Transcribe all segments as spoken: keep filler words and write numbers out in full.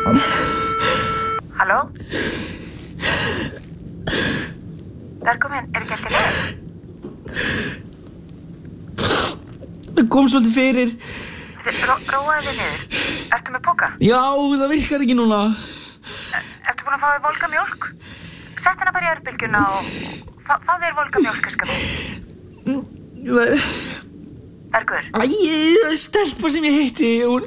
Halló? Bergurinn, er ekki allt í lagi? Það kom svolítið fyrir. Ró, róaðu þig niður. Ertu með poka? Já, það virkar ekki núna. Er, ertu búin að fá þér volga mjólk? Sett hana bara í örbylgjuna og fá, fá þér volga mjólk, skam. Bergur. Æ, það er stelpa sem ég hitti. Hún...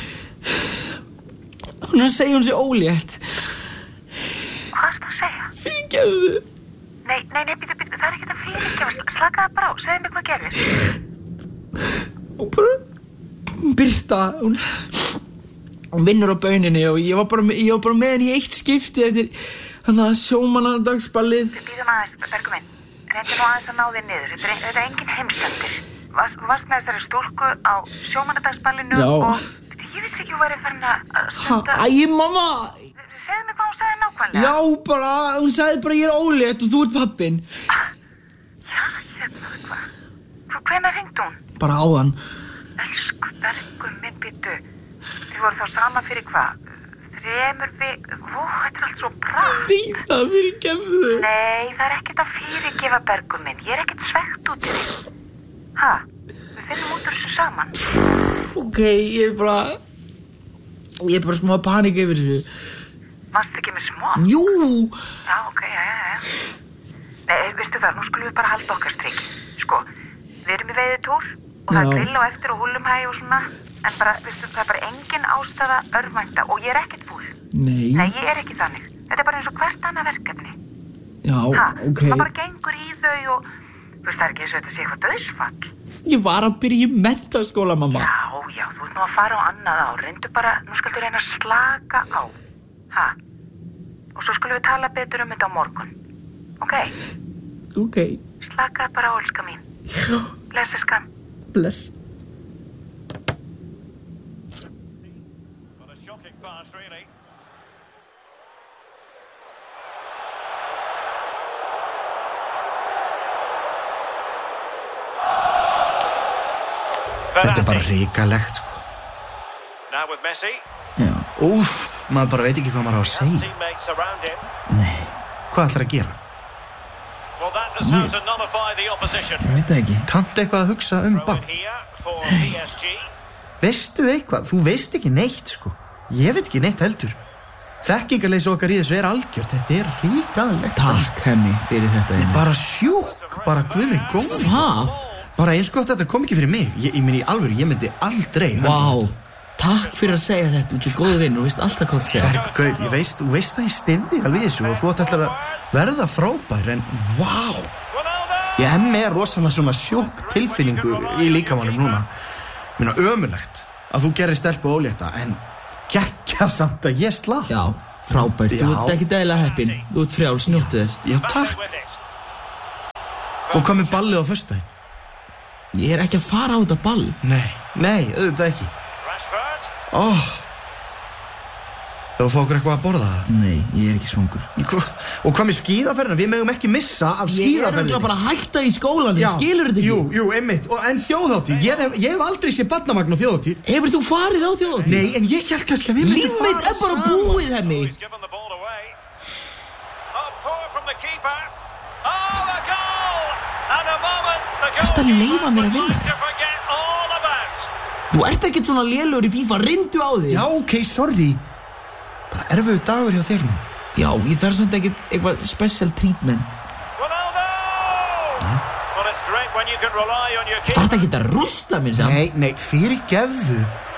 Hún er að segja hún sé ólétt. Hvað ertu að segja? Fyrirgefðu. Nei, nei, nei, býtu, býtu, það er ekkert að fyrirgefa. Slakaðu bara á, segðu mig hvað gerðist. Hún bara... Birta, hún... Hún vinnur á bauninni og ég var bara, með, ég var bara með henni í eitt skipti eftir þannig að sjómannadagsballið. Við býðum aðeins, Bergur minn. Reyndu nú aðeins að ná þér niður. Þetta er, þetta er engin heimsendir. Varst, varst með þessari stúlku á sjómannadagsballinu og... Ég vissi ekki hún væri farin að stunda... Æ, mamma! Segðu mig hvað hún sagði nákvæmlega. Já, bara, hún sagði bara ég er ólétt og þú ert pappinn. Ah, já, hérna, hvað? Hvenær hringdi hún? Bara áðan. Elsku Bergur minn, býttu. Þið voru þá saman fyrir hvað? Þremur við... Ó, þetta er allt svo bra. Því það fyrirgefðu. Nei, það er ekkert að fyrirgefa, Bergur minn. Ég er ekkert svegt út í því. Ha? Við finnum út úr þessu saman. Ok, ég er bara... Ég er bara smá panik yfir þessu. Manstu ekki með smá? Jú! Já, ok, já, já, já. Nei, veistu það, nú skulum við bara halda okkar strik. Sko, við erum í veiðitúr og það er grill á eftir og húllumhæ og svona. En bara, veistu, það er bara engin ástæða örvænta og ég er ekkert fúl. Nei. Nei, ég er ekki þannig. Þetta er bara eins og hvert annað verkefni. Já, ha, ok. Það bara gengur í þau og... Þú veist, það er ekki eins og þetta sé eitthvað dauðsfall. Ég var að byrja í menntaskóla, mamma. Já, já, þú ert nú að fara á annað ár. Reyndu bara, nú skaldu reyna að slaka á. Ha? Og svo skulum við tala betur um þetta á morgun. Ok? Ok. Slakaðu bara á, elska mín. Bless, skam. Bless. What a shocking pass, really. Þetta er bara hrikalegt, sko. Now with Messi. Já, úff, maður bara veit ekki hvað maður á að segja. Teammates around him. Nei, hvað ætlar að gera? Well, that is how to nullify the opposition. Ég veit það ekki. Kanntu eitthvað að hugsa um Throw bann? in here for P S G. Veistu eitthvað? Þú veist ekki neitt, sko. Ég veit ekki neitt heldur. Þekkingarleysi okkar í þessu er algjört. Þetta er hrikalegt. Takk, Hemmi, fyrir þetta. Þetta er bara sjúk, bara guð minn góður. Hvað? Bara eins gott þetta kom ekki fyrir mig. Ég, ég minn í alvöru, ég myndi aldrei. Vá, takk fyrir að segja þetta. Þú ert svo góðu vinn og veist alltaf hvað það segja. Bergur, ég veist, þú veist að ég stindi alveg þessu og þú ætlar að verða frábær, en vá. Ég hemmi er rosalega svona sjokk tilfinningu í líkamannum núna. Mér finnst ömurlegt að þú gerir stelpu ólétta, en geggja samt að ég slapp. Já, frábært. Þú ert ekki dægilega heppinn. Þú ert frjáls, njóttu þess. Já, takk. Og hvað með ballið á föstudaginn? Ég er ekki að fara á þetta ball. Nei, nei, auðvitað ekki. Óh. Oh. Þú fá okkur eitthvað að borða það? Nei, ég er ekki svangur. Og hvað með skíðaferðina? Við megum ekki missa af skíðaferðinni. Ég er bara að hætta í skólan, þú skilur þetta ekki. Jú, jú, einmitt. Og en þjóðhátíð, ég hef, ég hef aldrei séð barnamagn á þjóðhátíð. Hefur þú farið á þjóðhátíð? Nei, en ég held kannski að við myndum fara. Líf mitt er bara búið, Hemmi. Ertu að leyfa mér að vinna? Þú ert ekkert svona lélegur í FIFA, reyndu á þig. Já, ok, sorry. Bara erfiðu dagur hjá þér nú. Já, ég þarf samt ekkert eitthvað special treatment. Well, it's great when you can rely on your Þarf ekkert að rústa mér samt. Nei, nei, fyrirgefðu.